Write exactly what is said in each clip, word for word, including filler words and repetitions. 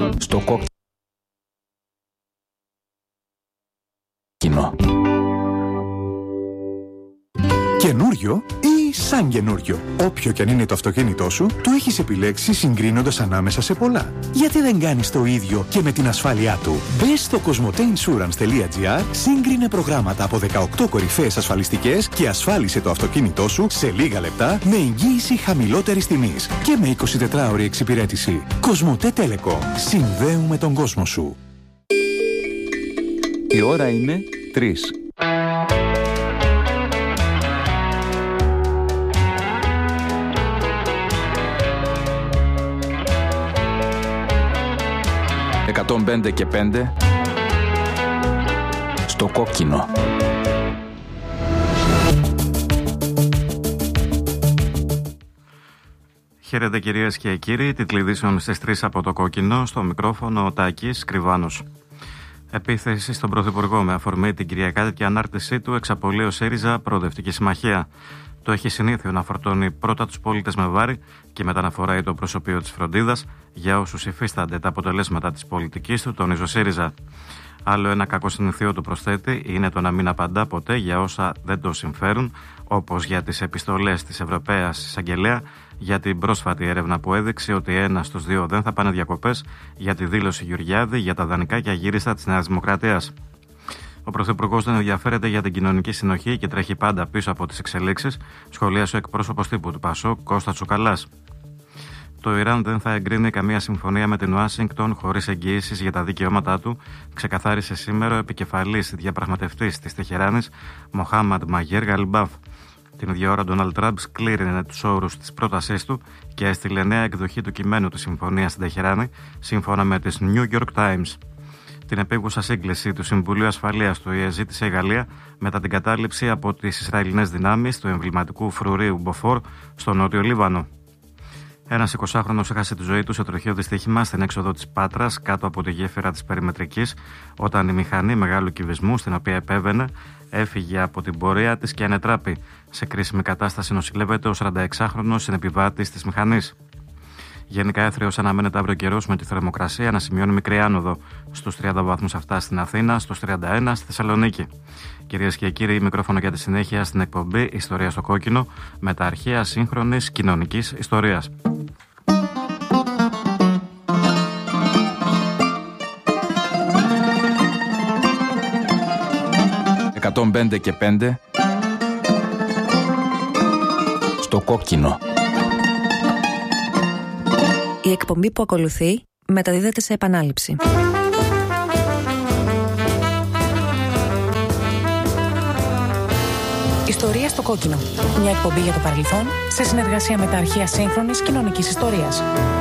Στο κόκκινο. Καινούριο ή σαν καινούριο. Όποιο κι αν είναι το αυτοκίνητό σου, το έχεις επιλέξει συγκρίνοντας ανάμεσα σε πολλά. Γιατί δεν κάνεις το ίδιο και με την ασφάλειά του? Μπες στο κοσμοτέινσουρανς.gr, σύγκρινε προγράμματα από δεκαοκτώ κορυφαίες ασφαλιστικές και ασφάλισε το αυτοκίνητό σου σε λίγα λεπτά με εγγύηση χαμηλότερης τιμής και με εικοσιτετράωρη εξυπηρέτηση. Κοσμοτέ Telecom. Συνδέουμε τον κόσμο σου. Η ώρα είναι τρεις. εκατόν πέντε και πέντε στο κόκκινο. Χαίρετε κυρίες και κύριοι, τίτλοι ειδήσεων στις τρεις από το κόκκινο, στο μικρόφωνο ο Τάκης Κρυβάνος. Επίθεση στον Πρωθυπουργό με αφορμή την κυριακάτικη ανάρτησή του εξαπολύει ο ΣΥΡΙΖΑ Προοδευτική Συμμαχία. Το έχει συνήθειο να φορτώνει πρώτα τους πολίτες με βάρη και μετά να φοράει το προσωπείο της φροντίδας για όσους υφίστανται τα αποτελέσματα της πολιτικής του, τονίζει ο ΣΥΡΙΖΑ. Άλλο ένα κακό συνηθείο του προσθέτει είναι το να μην απαντά ποτέ για όσα δεν το συμφέρουν, όπως για τις επιστολές της Ευρωπαίας Εισαγγελέα, για την πρόσφατη έρευνα που έδειξε ότι ένα στους δύο δεν θα πάνε διακοπές, για τη δήλωση Γεωργιάδη για τα δανεικά και αγύριστα της Νέας Δημοκρατίας. Ο Πρωθυπουργός δεν ενδιαφέρεται για την κοινωνική συνοχή και τρέχει πάντα πίσω από τις εξελίξεις, σχολίασε ο εκπρόσωπος τύπου του ΠΑΣΟΚ, Κώστας Τσουκαλάς. Το Ιράν δεν θα εγκρίνει καμία συμφωνία με την Ουάσιγκτον χωρίς εγγυήσεις για τα δικαιώματά του, ξεκαθάρισε σήμερα ο επικεφαλής διαπραγματευτής της Τεχεράνης, Μοχάμαντ Μαγέρ Γαλιμπάφ. Την ίδια ώρα, ο Ντόναλντ Τραμπ σκλήρινε τους όρους της πρότασής του και έστειλε νέα εκδοχή του κειμένου της συμφωνίας στην Τεχεράνη, σύμφωνα με τις New York Times. Την επίγουσα σύγκληση του Συμβουλίου Ασφαλείας του ΙΕ ζήτησε η Γαλλία μετά την κατάληψη από τις Ισραηλινές δυνάμεις του εμβληματικού φρουρίου Μποφόρ στο νότιο Λίβανο. Ένας εικοσάχρονος έχασε τη ζωή του σε τροχαίο δυστύχημα στην έξοδο της Πάτρας, κάτω από τη γέφυρα της Περιμετρικής, όταν η μηχανή μεγάλου κυβισμού στην οποία επέβαινε έφυγε από την πορεία της και ανετράπη. Σε κρίσιμη κατάσταση νοσηλεύεται ο σαρανταεξάχρονος συνεπιβάτης της μηχανής. Γενικά έθριος αναμένεται αύριο καιρός με τη θερμοκρασία να σημειώνει μικρή άνοδο. Στους τριάντα βαθμούς αυτά στην Αθήνα, στους τριάντα ένα στη Θεσσαλονίκη. Κυρίες και κύριοι, μικρόφωνο για τη συνέχεια στην εκπομπή Ιστορία στο Κόκκινο με τα αρχαία σύγχρονης κοινωνικής ιστορίας. εκατόν πέντε και πέντε στο κόκκινο. Η εκπομπή που ακολουθεί μεταδίδεται σε επανάληψη. Ιστορία στο κόκκινο. Μια εκπομπή για το παρελθόν σε συνεργασία με τα αρχεία σύγχρονης κοινωνικής ιστορίας.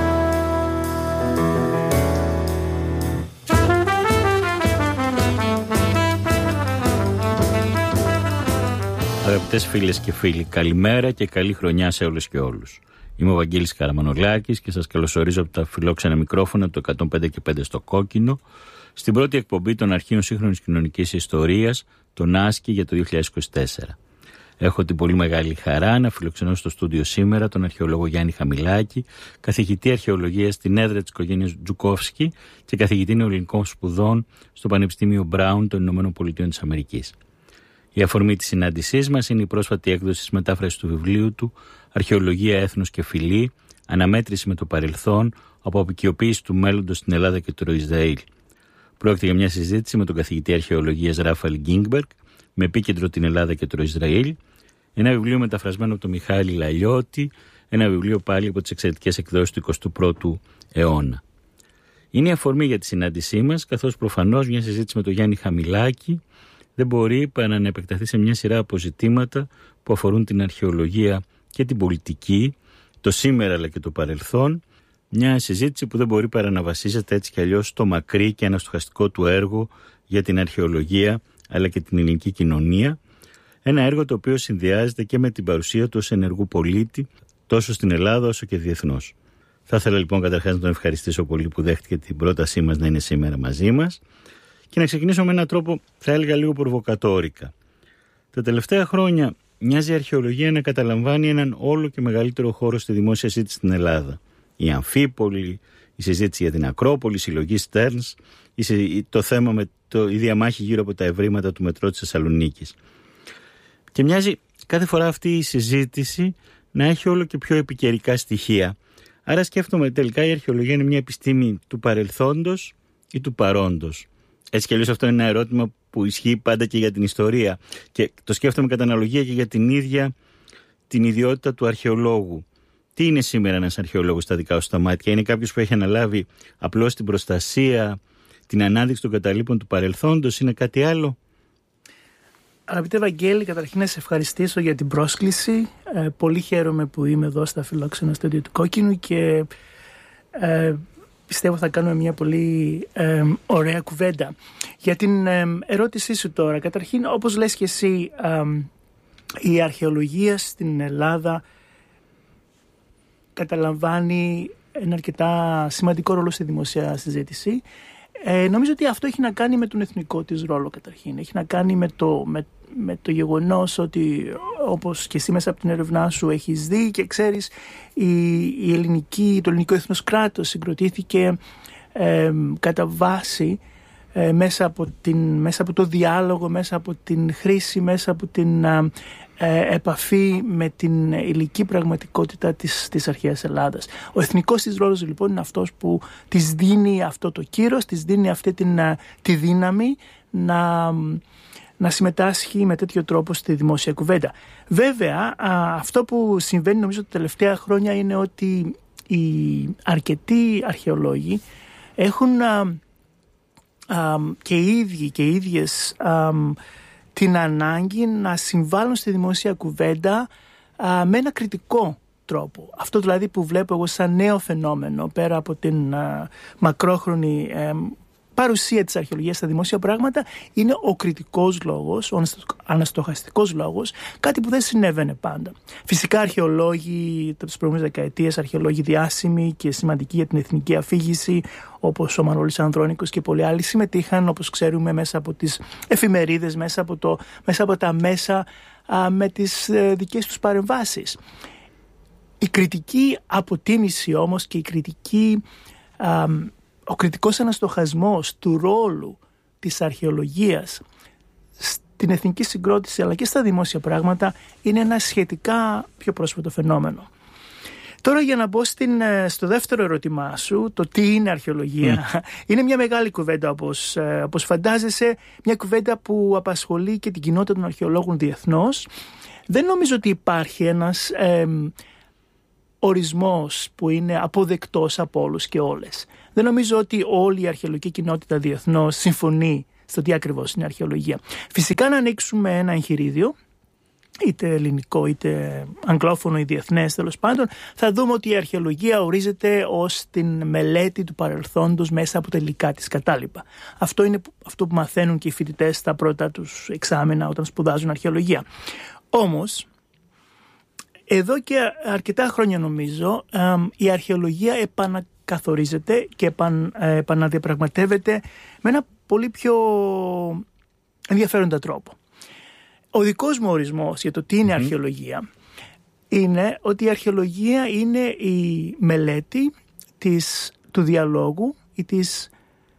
Αγαπητές φίλες και φίλοι, καλημέρα και καλή χρονιά σε όλες και όλους. Είμαι ο Βαγγέλης Καραμανολάκης και σας καλωσορίζω από τα φιλόξενα μικρόφωνα του εκατόν πέντε και πέντε στο κόκκινο, στην πρώτη εκπομπή των αρχείων σύγχρονης κοινωνικής ιστορίας, τον Άσκη για το δύο χιλιάδες είκοσι τέσσερα. Έχω την πολύ μεγάλη χαρά να φιλοξενώ στο στούντιο σήμερα τον αρχαιολόγο Γιάννη Χαμιλάκη, καθηγητή αρχαιολογίας στην έδρα της οικογένειας Τζουκόφσκι και καθηγητή νεοελληνικών σπουδών στο Πανεπιστήμιο Μπράουν των Ηνωμένων Πολιτειών της Αμερικής. Η αφορμή της συνάντησής μας είναι η πρόσφατη έκδοση της μετάφρασης του βιβλίου του «Αρχαιολογία, έθνος και φυλή, αναμέτρηση με το παρελθόν, από αποικιοποίηση του μέλλοντος στην Ελλάδα και το Ισραήλ». Πρόκειται για μια συζήτηση με τον καθηγητή αρχαιολογίας Ράφαελ Γκίνγκμπεργκ, με επίκεντρο την Ελλάδα και το Ισραήλ, ένα βιβλίο μεταφρασμένο από τον Μιχάλη Λαλιώτη, ένα βιβλίο πάλι από τις εξαιρετικές εκδόσεις του εικοστού πρώτου αιώνα. Είναι η αφορμή για τη συνάντησή μας, καθώς προφανώς μια συζήτηση με τον Γιάννη Χαμιλάκη δεν μπορεί παρά να επεκταθεί σε μια σειρά από ζητήματα που αφορούν την αρχαιολογία και την πολιτική, το σήμερα αλλά και το παρελθόν, μια συζήτηση που δεν μπορεί παρά να βασίζεται έτσι κι αλλιώς στο μακρύ και αναστοχαστικό του έργο για την αρχαιολογία αλλά και την ελληνική κοινωνία, ένα έργο το οποίο συνδυάζεται και με την παρουσία του ως ενεργού πολίτη τόσο στην Ελλάδα όσο και διεθνώς. Θα ήθελα λοιπόν καταρχάς να τον ευχαριστήσω πολύ που δέχτηκε την πρότασή μας να είναι σήμερα μαζί μας και να ξεκινήσω με έναν τρόπο, θα έλεγα, λίγο προβοκατόρικα. Τα τελευταία χρόνια μοιάζει η αρχαιολογία να καταλαμβάνει έναν όλο και μεγαλύτερο χώρο στη δημόσια συζήτηση στην Ελλάδα. Η Αμφίπολη, η συζήτηση για την Ακρόπολη, η συλλογή Στέρνς, το θέμα με το, η διαμάχη γύρω από τα ευρήματα του μετρό της Θεσσαλονίκης. Και μοιάζει κάθε φορά αυτή η συζήτηση να έχει όλο και πιο επικαιρικά στοιχεία. Άρα σκέφτομαι τελικά η αρχαιολογία είναι μια επιστήμη του παρελθόντος ή του παρόντος. Έτσι κι αλλιώς αυτό είναι ένα ερώτημα που ισχύει πάντα και για την ιστορία. Και το σκέφτομαι κατά αναλογία και για την ίδια την ιδιότητα του αρχαιολόγου. Τι είναι σήμερα ένας αρχαιολόγος στα δικά σου τα μάτια? Είναι κάποιος που έχει αναλάβει απλώς την προστασία, την ανάδειξη των καταλήπων του παρελθόντος? Είναι κάτι άλλο? Αγαπητέ Βαγγέλη, καταρχήν να σε ευχαριστήσω για την πρόσκληση. Ε, πολύ χαίρομαι που είμαι εδώ στα φιλόξενα στούντιο του Κόκκινου και ε, πιστεύω θα κάνουμε μια πολύ ε, ωραία κουβέντα. Για την ε, ερώτησή σου τώρα, καταρχήν όπως λες και εσύ, ε, η αρχαιολογία στην Ελλάδα καταλαμβάνει ένα αρκετά σημαντικό ρόλο στη δημοσία συζήτηση. Ε, νομίζω ότι αυτό έχει να κάνει με τον εθνικό της ρόλο καταρχήν. Έχει να κάνει με το, με, με το γεγονός ότι, όπως και εσύ μέσα από την έρευνά σου έχεις δει και ξέρεις, η, η ελληνική, το ελληνικό έθνος κράτος συγκροτήθηκε ε, κατά βάση ε, μέσα, από την, μέσα από το διάλογο, μέσα από την χρήση, μέσα από την ε, ε, επαφή με την υλική πραγματικότητα της, της αρχαίας Ελλάδας. Ο εθνικός της ρόλος λοιπόν είναι αυτός που της δίνει αυτό το κύρος, της δίνει αυτή την, τη δύναμη να, να συμμετάσχει με τέτοιο τρόπο στη δημόσια κουβέντα. Βέβαια, α, αυτό που συμβαίνει νομίζω τα τελευταία χρόνια είναι ότι οι αρκετοί αρχαιολόγοι έχουν α, α, και οι ίδιοι και οι ίδιες α, την ανάγκη να συμβάλλουν στη δημόσια κουβέντα α, με ένα κριτικό τρόπο. Αυτό δηλαδή που βλέπω εγώ σαν νέο φαινόμενο πέρα από την α, μακρόχρονη ε, παρουσία της αρχαιολογίας στα δημόσια πράγματα είναι ο κριτικός λόγος, ο αναστοχαστικός λόγος, κάτι που δεν συνέβαινε πάντα. Φυσικά αρχαιολόγοι τις προηγούμενες δεκαετίες, αρχαιολόγοι διάσημοι και σημαντικοί για την εθνική αφήγηση, όπως ο Μανώλης Ανδρώνικος και πολλοί άλλοι, συμμετείχαν, όπως ξέρουμε, μέσα από τις εφημερίδες, μέσα από, το, μέσα από τα μέσα α, με τις ε, δικές τους παρεμβάσεις. Η κριτική αποτίμηση όμως και η κριτική... Α, ο κριτικός αναστοχασμός του ρόλου της αρχαιολογίας στην εθνική συγκρότηση αλλά και στα δημόσια πράγματα είναι ένα σχετικά πιο πρόσφατο φαινόμενο. Τώρα για να μπω στην, στο δεύτερο ερώτημά σου, το τι είναι αρχαιολογία, mm. είναι μια μεγάλη κουβέντα όπως, όπως φαντάζεσαι, μια κουβέντα που απασχολεί και την κοινότητα των αρχαιολόγων διεθνώς. Δεν νομίζω ότι υπάρχει ένας... Ε, ορισμός που είναι αποδεκτός από όλους και όλες. Δεν νομίζω ότι όλη η αρχαιολογική κοινότητα διεθνώς συμφωνεί στο τι ακριβώς είναι αρχαιολογία. Φυσικά να ανοίξουμε ένα εγχειρίδιο, είτε ελληνικό είτε αγγλόφωνο ή διεθνές τέλος πάντων, θα δούμε ότι η αρχαιολογία ορίζεται ως την μελέτη του παρελθόντος μέσα από τα υλικά της κατάλοιπα. Αυτό είναι αυτό που μαθαίνουν και οι φοιτητές στα πρώτα τους εξάμηνα όταν σπουδάζουν αρχαιολογία. Όμως, εδώ και αρκετά χρόνια νομίζω η αρχαιολογία επανακαθορίζεται και επαν, επαναδιαπραγματεύεται με ένα πολύ πιο ενδιαφέροντα τρόπο. Ο δικός μου ορισμός για το τι είναι mm-hmm. αρχαιολογία είναι ότι η αρχαιολογία είναι η μελέτη της, του διαλόγου ή της,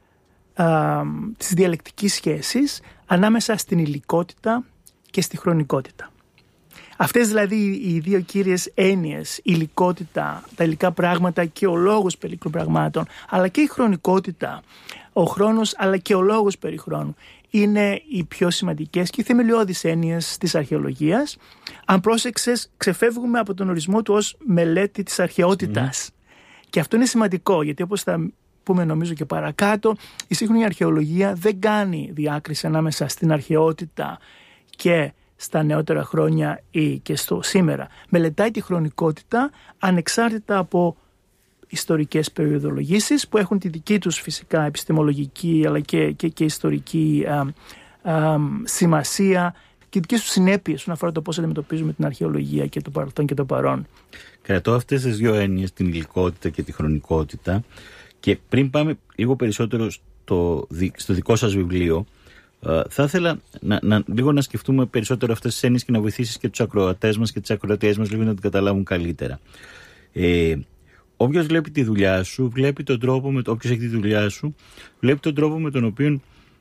α, της διαλεκτικής σχέσης ανάμεσα στην υλικότητα και στη χρονικότητα. Αυτές δηλαδή οι δύο κύριες έννοιες, η υλικότητα, τα υλικά πράγματα και ο λόγος περί πραγμάτων, αλλά και η χρονικότητα, ο χρόνος αλλά και ο λόγος περί χρόνου, είναι οι πιο σημαντικές και οι θεμελιώδεις έννοιες της αρχαιολογίας. Αν πρόσεξες, ξεφεύγουμε από τον ορισμό του ως μελέτη της αρχαιότητας. Mm. Και αυτό είναι σημαντικό, γιατί όπως θα πούμε νομίζω και παρακάτω, η σύγχρονη αρχαιολογία δεν κάνει διάκριση ανάμεσα στην αρχαιότητα και στα νεότερα χρόνια ή και στο σήμερα. Μελετάει τη χρονικότητα ανεξάρτητα από ιστορικές περιοδολογήσεις που έχουν τη δική τους φυσικά επιστημολογική αλλά και, και, και ιστορική α, α, σημασία και δικές τους συνέπειες όσον αφορά το πώς αντιμετωπίζουμε την αρχαιολογία και το παρελθόν και το παρόν. Κρατώ αυτές τις δύο έννοιες, την υλικότητα και τη χρονικότητα, και πριν πάμε λίγο περισσότερο στο, στο δικό σας βιβλίο, Uh, θα ήθελα να, να, λίγο να σκεφτούμε περισσότερο αυτές τις έννοιες και να βοηθήσεις και τους ακροατές μας και τις ακροατές μας λίγο να την καταλάβουν καλύτερα. Ε, όποιος βλέπει τη δουλειά σου, βλέπει τον τρόπο, με το, όποιος έχει τη δουλειά σου, βλέπει τον τρόπο με τον οποίο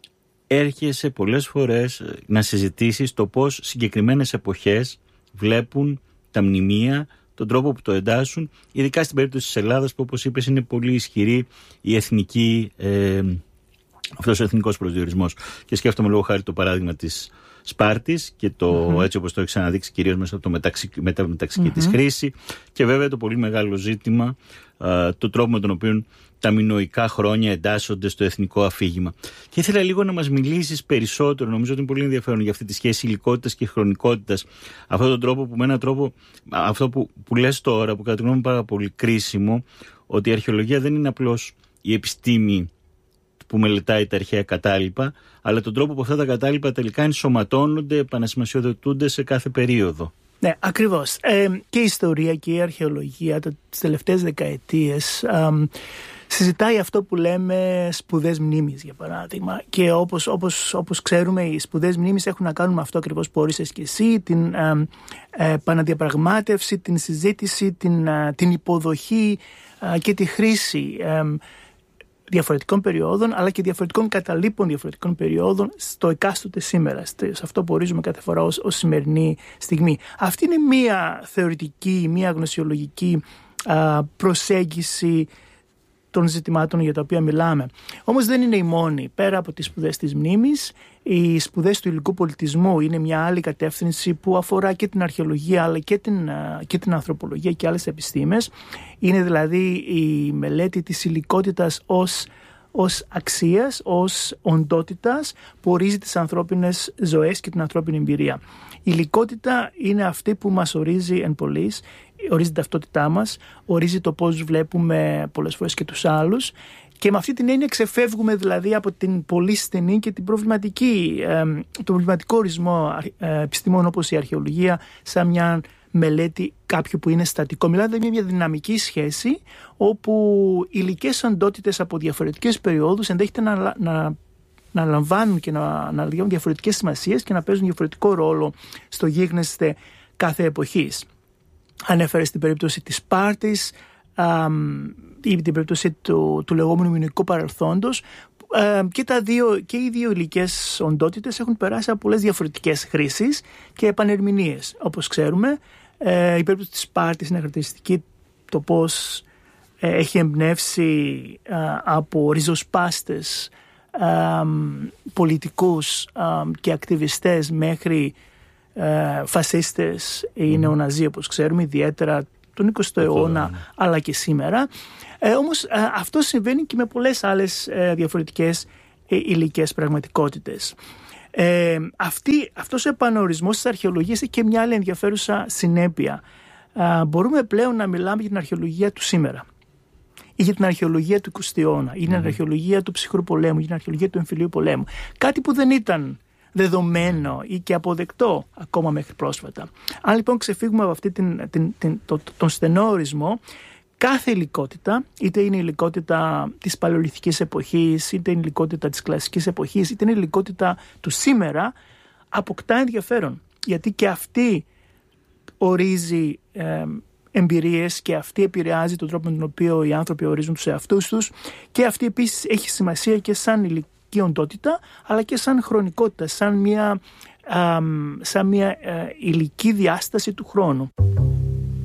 έρχεσαι πολλές φορές να συζητήσεις το πώς συγκεκριμένες εποχές βλέπουν τα μνημεία, τον τρόπο που το εντάσσουν, ειδικά στην περίπτωση της Ελλάδας που, όπως είπες, είναι πολύ ισχυρή η εθνική, ε, αυτός ο εθνικός προσδιορισμός. Και σκέφτομαι λόγω χάρη το παράδειγμα της Σπάρτης και το, mm-hmm. έτσι όπως το έχει ξαναδείξει, κυρίως μέσα από το μεταξύ, μετα, μεταξική mm-hmm. της χρήση, και βέβαια το πολύ μεγάλο ζήτημα, α, το τρόπο με τον οποίο τα μινωικά χρόνια εντάσσονται στο εθνικό αφήγημα. Και ήθελα λίγο να μας μιλήσεις περισσότερο, νομίζω ότι είναι πολύ ενδιαφέρον, για αυτή τη σχέση υλικότητας και χρονικότητας. Αυτόν τον τρόπο που με έναν τρόπο, αυτό που, που λες τώρα, που κατά τη γνώμη μου είναι πάρα πολύ κρίσιμο, ότι η αρχαιολογία δεν είναι απλώς η επιστήμη που μελετάει τα αρχαία κατάλοιπα, αλλά τον τρόπο που αυτά τα κατάλοιπα τελικά ενσωματώνονται, επανασημασιοδοτούνται σε κάθε περίοδο. Ναι, ακριβώς. Ε, και η ιστορία και η αρχαιολογία τις τελευταίες δεκαετίες ε, συζητάει αυτό που λέμε σπουδές μνήμης, για παράδειγμα. Και όπως, όπως, όπως ξέρουμε, οι σπουδές μνήμης έχουν να κάνουν με αυτό ακριβώς που όρισες και εσύ, την ε, ε, επαναδιαπραγμάτευση, την συζήτηση, την, ε, την υποδοχή ε, και τη χρήση ε, διαφορετικών περιόδων, αλλά και διαφορετικών καταλήπων διαφορετικών περιόδων στο εκάστοτε σήμερα, σε αυτό που ορίζουμε κάθε φορά ως, ως σημερινή στιγμή. Αυτή είναι μία θεωρητική, μία γνωσιολογική α, προσέγγιση των ζητημάτων για τα οποία μιλάμε. Όμως δεν είναι η μόνη. Πέρα από τις σπουδές της μνήμης, οι σπουδές του υλικού πολιτισμού είναι μια άλλη κατεύθυνση που αφορά και την αρχαιολογία, αλλά και την, και την ανθρωπολογία και άλλες επιστήμες. Είναι δηλαδή η μελέτη της υλικότητας ως, ως αξίας, ως οντότητας που ορίζει τις ανθρώπινες ζωές και την ανθρώπινη εμπειρία. Η υλικότητα είναι αυτή που μας ορίζει εν πολλοίς, ορίζει την ταυτότητά μας, ορίζει το πώς βλέπουμε πολλές φορές και τους άλλους, και με αυτή την έννοια ξεφεύγουμε δηλαδή από την πολύ στενή και την προβληματική, ε, τον προβληματικό ορισμό ε, επιστημών όπως η αρχαιολογία, σαν μια μελέτη κάποιου που είναι στατικό. Μιλάμε για μια δυναμική σχέση όπου υλικές οντότητες από διαφορετικές περιόδους ενδέχεται να, να, να λαμβάνουν και να, να λαμβάνουν διαφορετικές σημασίες και να παίζουν διαφορετικό ρόλο στο γίγνεσθε κάθε εποχής. Ανέφερε στην περίπτωση της Σπάρτης ή την περίπτωση του, του λεγόμενου μινωικού παρελθόντος, και, τα δύο, και οι δύο υλικές οντότητες έχουν περάσει από πολλές διαφορετικές χρήσεις και επανερμηνίες. Όπως ξέρουμε, η περίπτωση της Σπάρτης είναι χαρακτηριστική το πώς έχει εμπνεύσει από ριζοσπάστες πολιτικούς και ακτιβιστές μέχρι φασίστες ή νεοναζί, όπως ξέρουμε, ιδιαίτερα τον εικοστό αιώνα, αλλά και σήμερα. Ε, όμως ε, αυτό συμβαίνει και με πολλές άλλες ε, διαφορετικές ε, υλικές πραγματικότητες. Ε, αυτή, αυτός ο επανορισμός της αρχαιολογίας έχει και μια άλλη ενδιαφέρουσα συνέπεια. Ε, μπορούμε πλέον να μιλάμε για την αρχαιολογία του σήμερα, ή για την αρχαιολογία του εικοστού αιώνα, ή για την αρχαιολογία του ψυχρού πολέμου, ή για την αρχαιολογία του εμφυλίου πολέμου. Κάτι που δεν ήταν δεδομένο ή και αποδεκτό ακόμα μέχρι πρόσφατα. Αν λοιπόν ξεφύγουμε από αυτή την, την, την, το, τον στενό ορισμό, κάθε υλικότητα, είτε είναι η υλικότητα της παλαιολιθικής εποχής, είτε είναι η υλικότητα της κλασικής εποχής, είτε είναι η υλικότητα του σήμερα, αποκτά ενδιαφέρον. Γιατί και αυτή ορίζει ε, εμπειρίες και αυτή επηρεάζει τον τρόπο με τον οποίο οι άνθρωποι ορίζουν τους εαυτούς τους, και αυτή επίσης έχει σημασία και σαν υλικότητα οντότητα, αλλά και σαν χρονικότητα, σαν μια, α, σαν μια α, υλική διάσταση του χρόνου.